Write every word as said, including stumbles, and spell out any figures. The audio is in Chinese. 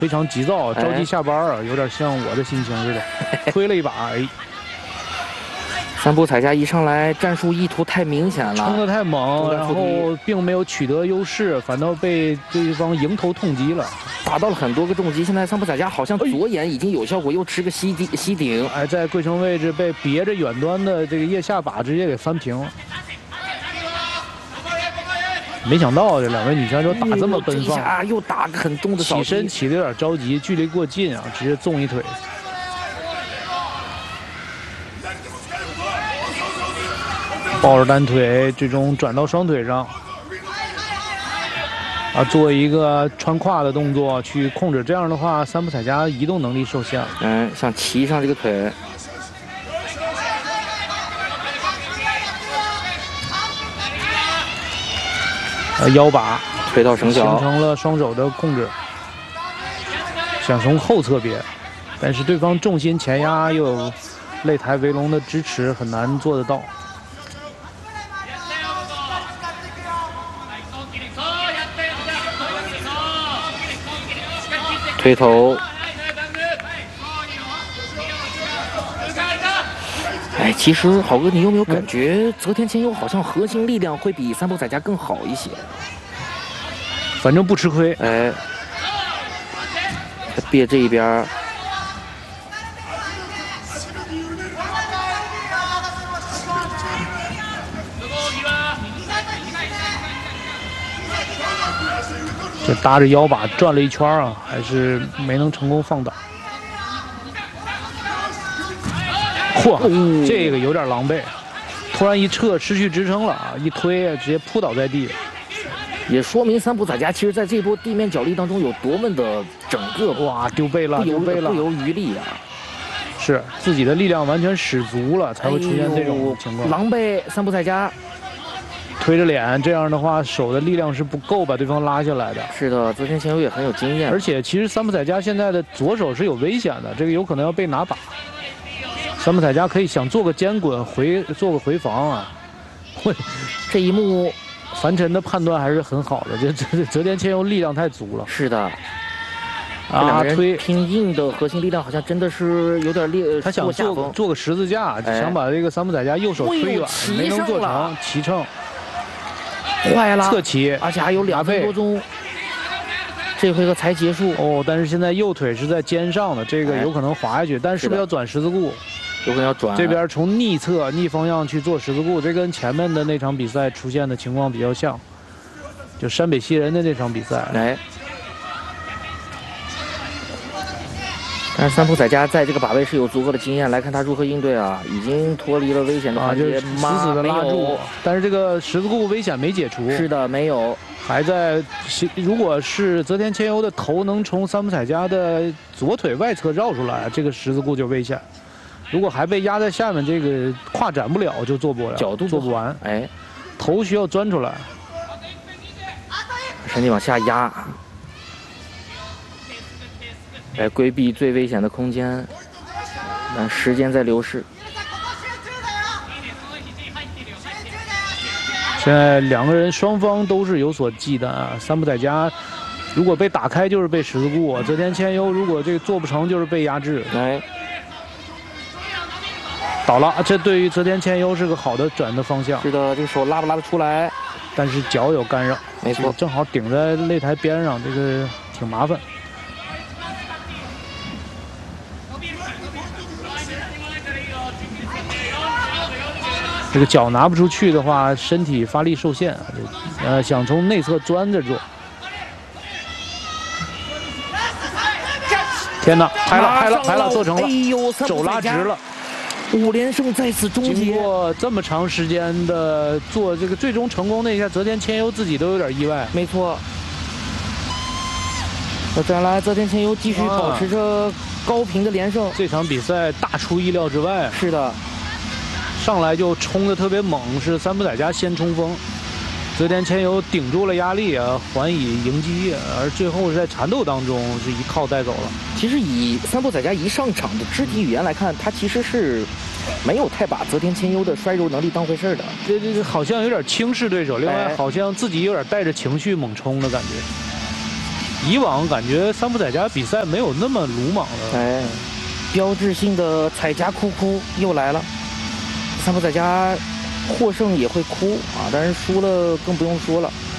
非常急躁，着急下班啊，有点像我的心情似的，推了一把，哎。 三浦彩加一上来，战术意图太明显了， 冲得太猛，然后并没有取得优势，反倒被对方迎头痛击了， 打到了很多个重击。现在三浦彩加好像左眼已经有效果，又吃个吸顶吸顶， 哎，在跪城位置被别着远端的这个腋下把直接给翻平了。没想到这两位女选手打这么奔放， 啊，又打个很重的起身起的有点着急，距离过近啊，直接纵一腿。 抱着单腿，最终转到双腿上，啊，做一个穿胯的动作去控制。这样的话，三浦彩加移动能力受限了。 嗯，想骑上这个腿。 啊，腰把推到绳脚， 形成了双手的控制。想从后侧别，但是对方重心前压又有擂台围龙的支持，很难做得到。 推头，哎，其实好哥，你有没有感觉泽田千优好像核心力量会比三浦彩加更好一些？ 反正不吃亏。 哎，别这一边。 这搭着腰把转了一圈啊，还是没能成功放倒。嚯，哦、这个有点狼狈，突然一撤失去支撑了啊，一推直接扑倒在地。 也说明三浦彩加其实在这波地面角力当中有多么的整个哇丢背了，丢背了， 不由余力啊！ 是自己的力量完全使足了，才会出现这种情况。 哎、狼狈，三浦彩加。 推着脸，这样的话手的力量是不够把对方拉下来的。 是的，泽田千优也很有经验。 而且其实三浦彩加现在的左手是有危险的，这个有可能要被拿把。三浦彩加可以想做个肩滚回做个回防啊。 这一幕， 樊晨的判断还是很好的，这这泽田千优力量太足了。 是的。 啊，推拼硬的核心力量好像真的是有点力。 他想做做个十字架，哎、想把这个三浦彩加右手推远，没能做成，骑乘。 坏了， 侧骑， 而且还有两分多钟，这回合才结束哦。但是现在右腿是在肩上的，这个有可能滑下去，但是是不是要转十字固？ 有可能要转。 这边从逆侧逆方向去做十字固，这跟前面的那场比赛出现的情况比较像，就山北西人的那场比赛。 哎。 但是三浦彩加在这个把位是有足够的经验，来看他如何应对啊！已经脱离了危险的环节， 啊、死死的拉住。但是这个十字固危险没解除。 是的，没有， 还在。如果是泽田千优的头能从三浦彩加的左腿外侧绕出来，这个十字固就危险。如果还被压在下面，这个胯展不了，就做不了， 角度做不完。 哎， 头需要钻出来， 身体往下压。 来规避最危险的空间，但时间在流逝。 现在两个人双方都是有所忌惮啊。三浦彩加如果被打开就是被十字固，泽田千优如果这个做不成就是被压制。 来， 倒了，这对于泽田千优是个好的转的方向。 是的，这个手拉不拉得出来？ 但是脚有干扰， 没错， 正好顶在擂台边上，这个挺麻烦。 这个脚拿不出去的话，身体发力受限啊，呃，想从内侧钻着做。天哪，拍了，拍了，拍了，做成了， 哎呦， 肘拉直了， 五连胜在此终结。 经过这么长时间的做这个最终成功那一下，泽田千优自己都有点意外。 没错。那再来，泽田千优继续保持着高频的连胜。 这场比赛大出意料之外。 是的。 上来就冲得特别猛，是三浦彩加先冲锋，泽田千优顶住了压力啊，还以迎击，而最后是在缠斗当中是一靠带走了。 其实以三浦彩加一上场的肢体语言来看，他其实是没有太把泽田千优的摔揉能力当回事的， 这这这好像有点轻视对手，另外好像自己有点带着情绪猛冲的感觉。 以往感觉三浦彩家比赛没有那么鲁莽了。 哎，标志性的彩家哭哭又来了。三浦彩家获胜也会哭啊，但是输了更不用说了。